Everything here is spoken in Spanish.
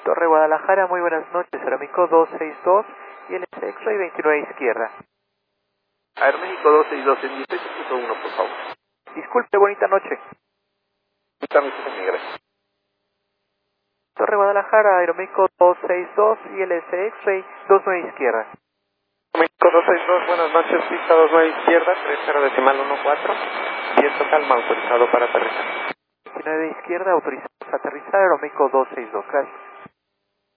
Torre Guadalajara, muy buenas noches, Aeroméxico 262 y el X-Ray 29 izquierda. Aeroméxico 262 en 18.1, por favor. Disculpe, bonita noche. Gracias. Torre Guadalajara, Aeroméxico 262 y el X-Ray 29 izquierda. Aeroméxico 262, buenas noches, pista 29 izquierda, 30.14, viento calma, autorizado para aterrizar. 29 izquierda, autorizado para aterrizar, Aeroméxico 262, gracias.